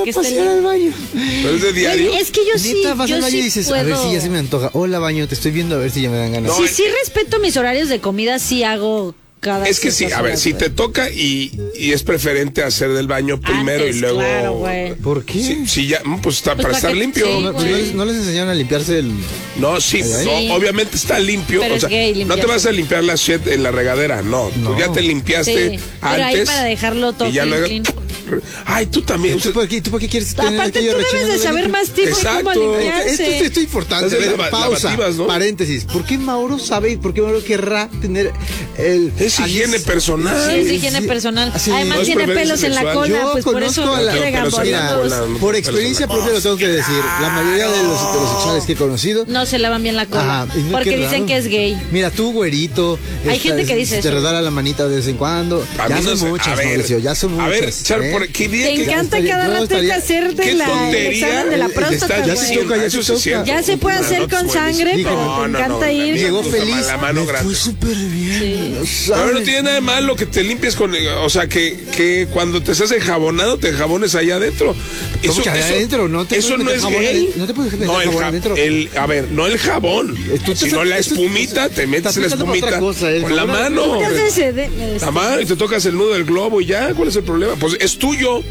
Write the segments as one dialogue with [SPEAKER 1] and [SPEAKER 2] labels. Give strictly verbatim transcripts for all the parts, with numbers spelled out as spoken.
[SPEAKER 1] para que esté
[SPEAKER 2] pasear al baño.
[SPEAKER 3] ¿Pero es de diario?
[SPEAKER 1] Es que yo sí,
[SPEAKER 2] Neta, vas
[SPEAKER 1] yo
[SPEAKER 2] al baño
[SPEAKER 1] sí
[SPEAKER 2] y dices,
[SPEAKER 1] puedo.
[SPEAKER 2] a ver si ya se me antoja. Hola, baño, te estoy viendo a ver si ya me dan ganas.
[SPEAKER 3] No,
[SPEAKER 1] Sí,
[SPEAKER 3] es-
[SPEAKER 1] sí respeto mis horarios de comida, sí hago cada
[SPEAKER 3] Es que sí,
[SPEAKER 1] ciertas
[SPEAKER 3] a ver,
[SPEAKER 1] horas,
[SPEAKER 3] si
[SPEAKER 1] güey.
[SPEAKER 3] te toca y, y es preferente hacer del baño primero
[SPEAKER 1] Antes,
[SPEAKER 3] y luego...
[SPEAKER 1] claro, güey.
[SPEAKER 2] ¿Por qué?
[SPEAKER 3] Sí, sí, ya, mm, pues está
[SPEAKER 1] Pues
[SPEAKER 3] para
[SPEAKER 1] para
[SPEAKER 3] estar
[SPEAKER 1] que-
[SPEAKER 3] limpio.
[SPEAKER 1] sí,
[SPEAKER 2] No, pues,
[SPEAKER 1] güey.
[SPEAKER 2] ¿no les, no les enseñaron a limpiarse el...
[SPEAKER 3] No, sí,
[SPEAKER 2] ¿Ahí?
[SPEAKER 3] no,
[SPEAKER 1] Sí.
[SPEAKER 3] obviamente está limpio.
[SPEAKER 1] Pero
[SPEAKER 3] O
[SPEAKER 1] es
[SPEAKER 3] sea,
[SPEAKER 1] gay
[SPEAKER 3] no te
[SPEAKER 1] limpiarse.
[SPEAKER 3] vas a limpiar la shit en la regadera, no.
[SPEAKER 2] No.
[SPEAKER 3] Tú ya te limpiaste
[SPEAKER 1] Sí, pero ahí
[SPEAKER 3] antes.
[SPEAKER 1] para dejarlo todo
[SPEAKER 3] y ya
[SPEAKER 1] clean,
[SPEAKER 3] luego-
[SPEAKER 1] clean.
[SPEAKER 3] Ay, tú también.
[SPEAKER 2] ¿Tú por qué, tú por qué quieres tener
[SPEAKER 1] Aparte,
[SPEAKER 2] aquello
[SPEAKER 1] tú debes
[SPEAKER 2] rechinando
[SPEAKER 1] de
[SPEAKER 2] de
[SPEAKER 1] saber
[SPEAKER 2] limpio?
[SPEAKER 1] más tips de cómo
[SPEAKER 3] Exacto.
[SPEAKER 1] limpiarse.
[SPEAKER 2] Esto, esto, esto es importante.
[SPEAKER 3] Hacer
[SPEAKER 2] A ver,
[SPEAKER 3] lava-
[SPEAKER 2] pausa,
[SPEAKER 3] lavativas, ¿no?
[SPEAKER 2] paréntesis. ¿Por qué Mauro sabe y por qué Mauro querrá tener el...
[SPEAKER 3] Es higiene
[SPEAKER 2] anís?
[SPEAKER 3] personal.
[SPEAKER 1] Sí, es higiene personal.
[SPEAKER 2] Sí.
[SPEAKER 1] Además
[SPEAKER 3] No es
[SPEAKER 1] tiene
[SPEAKER 3] preferencia
[SPEAKER 1] pelos en la
[SPEAKER 3] sexual.
[SPEAKER 1] cola,
[SPEAKER 2] Yo
[SPEAKER 1] pues por
[SPEAKER 2] conozco
[SPEAKER 1] eso
[SPEAKER 2] a la-
[SPEAKER 1] quiere
[SPEAKER 3] Pero pelos en la
[SPEAKER 1] gambolear.
[SPEAKER 3] cola.
[SPEAKER 2] Por experiencia propia lo tengo que decir. La mayoría de los heterosexuales que he conocido...
[SPEAKER 1] No se lavan bien la cola.
[SPEAKER 2] Ajá, y no,
[SPEAKER 1] porque
[SPEAKER 2] qué
[SPEAKER 1] dicen
[SPEAKER 2] raro.
[SPEAKER 1] que es gay.
[SPEAKER 2] Mira, tú, güerito.
[SPEAKER 1] Hay
[SPEAKER 2] esta-
[SPEAKER 1] gente que dice
[SPEAKER 2] Te
[SPEAKER 1] eso.
[SPEAKER 2] resbala la manita de vez en cuando.
[SPEAKER 3] A
[SPEAKER 2] Ya
[SPEAKER 3] mí no
[SPEAKER 2] son
[SPEAKER 3] sé,
[SPEAKER 2] muchas,
[SPEAKER 3] a ver,
[SPEAKER 2] Mauricio, ya son muchas.
[SPEAKER 3] A ver, Char,
[SPEAKER 2] ¿eh?
[SPEAKER 3] por qué día
[SPEAKER 1] Te
[SPEAKER 3] que
[SPEAKER 1] encanta
[SPEAKER 2] estaría-
[SPEAKER 1] cada
[SPEAKER 2] no,
[SPEAKER 1] rato
[SPEAKER 2] estaría-
[SPEAKER 1] hacerte
[SPEAKER 3] qué
[SPEAKER 1] la, el
[SPEAKER 3] tontería
[SPEAKER 1] examen de la
[SPEAKER 3] está-
[SPEAKER 1] próstata,
[SPEAKER 3] ya
[SPEAKER 2] se
[SPEAKER 1] güey.
[SPEAKER 2] toca, ya
[SPEAKER 3] Eso
[SPEAKER 2] se
[SPEAKER 3] sí
[SPEAKER 2] toca.
[SPEAKER 3] es
[SPEAKER 1] Ya se puede
[SPEAKER 3] una
[SPEAKER 1] hacer
[SPEAKER 3] nota
[SPEAKER 1] con
[SPEAKER 3] buenísima.
[SPEAKER 1] sangre,
[SPEAKER 2] Dijo,
[SPEAKER 1] pero
[SPEAKER 3] no,
[SPEAKER 1] te
[SPEAKER 3] no,
[SPEAKER 1] encanta
[SPEAKER 3] no,
[SPEAKER 1] ir.
[SPEAKER 3] no,
[SPEAKER 2] Llegó
[SPEAKER 3] no,
[SPEAKER 2] feliz.
[SPEAKER 3] la mano
[SPEAKER 2] me
[SPEAKER 3] grande.
[SPEAKER 2] fue súper bien. no
[SPEAKER 3] Pero no
[SPEAKER 2] sabes.
[SPEAKER 3] tiene nada de malo que te limpies con, o sea, que, que cuando te estás enjabonado te enjabones allá adentro.
[SPEAKER 2] ¿Cómo que allá adentro? No te
[SPEAKER 3] eso
[SPEAKER 2] puedes
[SPEAKER 3] no
[SPEAKER 2] meter
[SPEAKER 3] es
[SPEAKER 2] jabón
[SPEAKER 3] gay.
[SPEAKER 2] adentro. No te puedes meter
[SPEAKER 3] No, el
[SPEAKER 2] jabón
[SPEAKER 3] ja-
[SPEAKER 2] adentro.
[SPEAKER 3] el- a ver, no el jabón,
[SPEAKER 2] Esto-
[SPEAKER 3] sino la
[SPEAKER 2] esto-
[SPEAKER 3] espumita, te metes la
[SPEAKER 2] estás aplicando
[SPEAKER 3] espumita
[SPEAKER 2] otra cosa, el
[SPEAKER 3] con la
[SPEAKER 2] jabón
[SPEAKER 3] mano.
[SPEAKER 1] Te haces ede- este,
[SPEAKER 3] La mano y te tocas el nudo del globo y ya, ¿cuál es el problema? Pues es tuyo.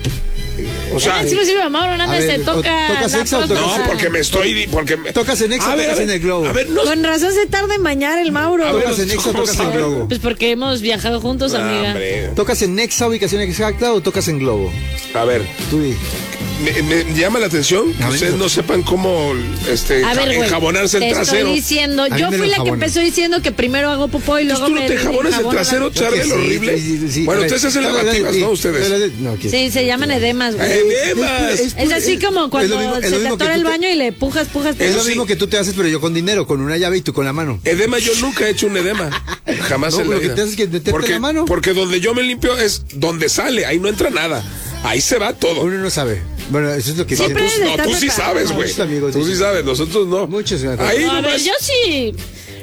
[SPEAKER 3] O sea,
[SPEAKER 1] Es exclusivo de Mauro, nada
[SPEAKER 2] A
[SPEAKER 1] más
[SPEAKER 2] ver,
[SPEAKER 1] te toca.
[SPEAKER 2] o- ¿tocas
[SPEAKER 1] la
[SPEAKER 2] exa o tocas-
[SPEAKER 3] no,
[SPEAKER 1] próstata.
[SPEAKER 3] porque me estoy, porque me...
[SPEAKER 2] ¿Tocas en Exa
[SPEAKER 3] A
[SPEAKER 2] o
[SPEAKER 3] ver,
[SPEAKER 2] tocas
[SPEAKER 3] a ver,
[SPEAKER 2] en el globo?
[SPEAKER 3] A ver, no.
[SPEAKER 1] Con razón se tarda en bañar el Mauro.
[SPEAKER 3] A ver,
[SPEAKER 2] ¿Tocas en Exa o
[SPEAKER 3] ¿cómo
[SPEAKER 2] tocas en
[SPEAKER 3] sabes?
[SPEAKER 2] globo?
[SPEAKER 1] Pues porque hemos viajado juntos,
[SPEAKER 3] Ah,
[SPEAKER 1] amiga.
[SPEAKER 3] hombre.
[SPEAKER 2] ¿Tocas en Nexa, ubicación exacta, o tocas en globo?
[SPEAKER 3] A ver,
[SPEAKER 2] Tú di.
[SPEAKER 3] me, me llama la atención que
[SPEAKER 2] A ver,
[SPEAKER 3] ustedes no sepan cómo este,
[SPEAKER 1] A ver, güey.
[SPEAKER 3] enjabonarse el
[SPEAKER 1] te
[SPEAKER 3] trasero.
[SPEAKER 1] estoy diciendo.
[SPEAKER 2] A mí
[SPEAKER 1] Yo
[SPEAKER 2] me
[SPEAKER 1] fui
[SPEAKER 2] lo
[SPEAKER 1] la que
[SPEAKER 2] enjabonan.
[SPEAKER 1] empezó diciendo que primero hago popó y luego
[SPEAKER 3] Entonces, ¿tú
[SPEAKER 1] me
[SPEAKER 3] no te enjabonas el
[SPEAKER 1] enjabono la-
[SPEAKER 3] trasero, Charlie,
[SPEAKER 2] Sí,
[SPEAKER 3] horrible?
[SPEAKER 2] sí, sí, sí.
[SPEAKER 3] Bueno,
[SPEAKER 2] A ver,
[SPEAKER 3] ustedes hacen
[SPEAKER 2] dale, dale,
[SPEAKER 3] lavativas,
[SPEAKER 2] sí.
[SPEAKER 3] ¿no? Ustedes.
[SPEAKER 2] Dale, dale. No, ¿qué?
[SPEAKER 1] Sí, se llaman edemas, güey.
[SPEAKER 3] Edemas.
[SPEAKER 1] Es así como cuando
[SPEAKER 2] es lo mismo- es
[SPEAKER 1] se
[SPEAKER 2] lo
[SPEAKER 1] te
[SPEAKER 2] mismo que
[SPEAKER 1] atora
[SPEAKER 2] tú
[SPEAKER 1] el
[SPEAKER 2] te-
[SPEAKER 1] baño y le pujas, pujas,
[SPEAKER 2] Es
[SPEAKER 1] pujas.
[SPEAKER 2] lo
[SPEAKER 3] sí.
[SPEAKER 2] mismo que tú te haces, pero yo con dinero, con una llave y tú con la mano.
[SPEAKER 3] Edema, yo nunca he hecho un edema. Jamás
[SPEAKER 2] No,
[SPEAKER 3] en la
[SPEAKER 2] lo que
[SPEAKER 3] vida.
[SPEAKER 2] te haces es que meterte
[SPEAKER 3] porque,
[SPEAKER 2] la mano.
[SPEAKER 3] Porque donde yo me limpio es donde sale, ahí no entra nada. Ahí se va todo.
[SPEAKER 2] Uno no sabe. Bueno, eso es lo que
[SPEAKER 3] No,
[SPEAKER 1] Siempre
[SPEAKER 3] tú,
[SPEAKER 1] debes de
[SPEAKER 3] no,
[SPEAKER 1] estar
[SPEAKER 3] tú sí
[SPEAKER 1] preparado.
[SPEAKER 3] sabes, güey.
[SPEAKER 2] Muchos amigos
[SPEAKER 3] Tú sí
[SPEAKER 2] dicen.
[SPEAKER 3] sabes, nosotros no.
[SPEAKER 2] Muchos, güey.
[SPEAKER 3] Ahí
[SPEAKER 1] No, a ver,
[SPEAKER 3] nomás.
[SPEAKER 1] yo sí.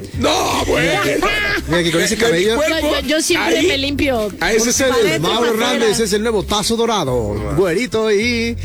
[SPEAKER 3] No, güey.
[SPEAKER 2] Mira que con ese
[SPEAKER 3] De mi
[SPEAKER 2] cabello-
[SPEAKER 3] cuerpo,
[SPEAKER 1] Yo, yo, yo siempre
[SPEAKER 3] ahí,
[SPEAKER 1] me limpio.
[SPEAKER 3] A ese
[SPEAKER 2] Ese
[SPEAKER 3] es
[SPEAKER 2] es
[SPEAKER 3] el
[SPEAKER 2] el Mauro
[SPEAKER 1] afuera.
[SPEAKER 2] Hernández, es el nuevo tazo dorado. Güerito y.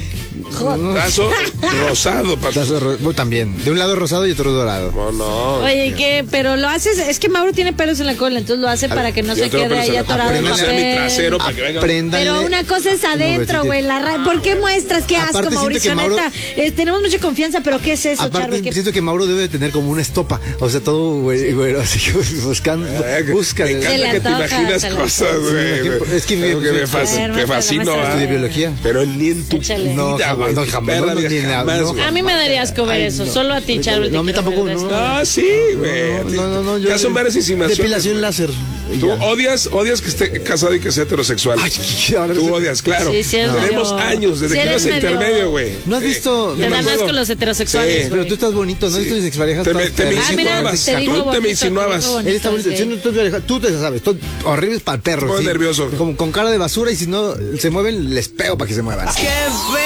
[SPEAKER 3] brazo rosado. pa-
[SPEAKER 2] Tazo ro- bueno, también. De un lado rosado y otro dorado.
[SPEAKER 3] No, no.
[SPEAKER 1] Oye, ¿qué? Pero lo haces, es que Mauro tiene pelos en la cola, entonces lo hace para que no
[SPEAKER 3] Yo
[SPEAKER 1] se
[SPEAKER 3] tengo
[SPEAKER 1] quede
[SPEAKER 3] pelos en
[SPEAKER 1] ahí
[SPEAKER 3] la-
[SPEAKER 1] atorado el
[SPEAKER 3] aprendan a hacer mi
[SPEAKER 1] papel.
[SPEAKER 3] trasero para que venga.
[SPEAKER 2] Apréndanle.
[SPEAKER 1] Pero una cosa es adentro,
[SPEAKER 2] No,
[SPEAKER 1] güey. La ra- ¿Por qué muestras? Qué asco,
[SPEAKER 2] Aparte, siento
[SPEAKER 1] Mauricio,
[SPEAKER 2] que Mauro-
[SPEAKER 1] neta. Eh, tenemos mucha confianza, pero ¿qué es eso,
[SPEAKER 2] Aparte,
[SPEAKER 1] Charlie? ¿Qué-
[SPEAKER 2] siento que Mauro debe de tener como una estopa. O sea, todo, güey, güey, así que buscando.
[SPEAKER 3] Eh, que-
[SPEAKER 2] Busca.
[SPEAKER 3] Me
[SPEAKER 1] Se le
[SPEAKER 3] encanta que te
[SPEAKER 1] antoja,
[SPEAKER 3] imaginas
[SPEAKER 1] se le
[SPEAKER 3] cosas,
[SPEAKER 1] antoja.
[SPEAKER 3] güey.
[SPEAKER 2] Es que
[SPEAKER 3] Algo
[SPEAKER 2] me-
[SPEAKER 3] me, fasc-
[SPEAKER 1] A ver,
[SPEAKER 3] me
[SPEAKER 1] muéstrale,
[SPEAKER 3] fascina.
[SPEAKER 1] muéstrale.
[SPEAKER 3] ¿verdad?
[SPEAKER 2] De biología.
[SPEAKER 3] Pero ni en tu
[SPEAKER 1] Échale.
[SPEAKER 2] No,
[SPEAKER 3] vida,
[SPEAKER 2] jamás,
[SPEAKER 3] güey.
[SPEAKER 2] no,
[SPEAKER 3] Tu
[SPEAKER 2] jamás,
[SPEAKER 3] perra
[SPEAKER 2] no,
[SPEAKER 3] vida
[SPEAKER 2] ni en la-
[SPEAKER 3] jamás,
[SPEAKER 2] no.
[SPEAKER 3] güey.
[SPEAKER 1] A mí me daría asco ver
[SPEAKER 2] Ay,
[SPEAKER 1] eso,
[SPEAKER 2] no.
[SPEAKER 1] solo a ti, Charlie.
[SPEAKER 2] No, a mí
[SPEAKER 1] te quiero
[SPEAKER 2] tampoco,
[SPEAKER 1] ver
[SPEAKER 2] no.
[SPEAKER 1] esto.
[SPEAKER 3] Ah, sí, güey.
[SPEAKER 2] No, no, no. Yo,
[SPEAKER 3] Ya son varias insinuaciones.
[SPEAKER 2] Depilación
[SPEAKER 3] güey.
[SPEAKER 2] láser. y
[SPEAKER 3] Tú
[SPEAKER 2] ya.
[SPEAKER 3] odias, odias que esté casado y que sea heterosexual.
[SPEAKER 2] Ay, ahora
[SPEAKER 3] Tú
[SPEAKER 2] sí.
[SPEAKER 3] odias, claro.
[SPEAKER 1] Sí, sí, eres
[SPEAKER 3] Tenemos
[SPEAKER 1] medio-
[SPEAKER 3] años desde
[SPEAKER 1] sí
[SPEAKER 3] que
[SPEAKER 1] eres
[SPEAKER 3] ibas a
[SPEAKER 1] medio-
[SPEAKER 3] intermedio, güey.
[SPEAKER 2] ¿No has
[SPEAKER 3] Sí.
[SPEAKER 2] visto?
[SPEAKER 1] Te
[SPEAKER 3] me
[SPEAKER 1] dan
[SPEAKER 3] acuerdo.
[SPEAKER 1] asco los heterosexuales,
[SPEAKER 3] Sí.
[SPEAKER 2] Pero
[SPEAKER 1] güey.
[SPEAKER 2] tú estás bonito, ¿no?
[SPEAKER 3] Sí.
[SPEAKER 2] Viste mis exparejas.
[SPEAKER 3] Te me-
[SPEAKER 2] todas
[SPEAKER 3] te me
[SPEAKER 2] feas.
[SPEAKER 1] Ah, mira,
[SPEAKER 3] insinuabas.
[SPEAKER 1] te digo
[SPEAKER 3] Tú te me
[SPEAKER 1] bonito,
[SPEAKER 3] insinuabas.
[SPEAKER 1] te digo bonito,
[SPEAKER 2] Él está bonito.
[SPEAKER 1] ok.
[SPEAKER 2] Sí, no, tú, tú te sabes, todo horribles para el perro.
[SPEAKER 3] Muy
[SPEAKER 2] sí.
[SPEAKER 3] nervioso.
[SPEAKER 2] Como con cara de basura y si no se mueven, les pego para que se muevan.